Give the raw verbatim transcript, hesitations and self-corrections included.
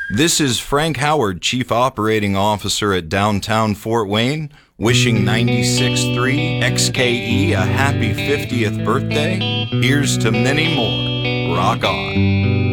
This is Frank Howard, Chief Operating Officer at Downtown Fort Wayne, wishing ninety-six point three X K E a happy fiftieth birthday. Here's to many more. Rock on.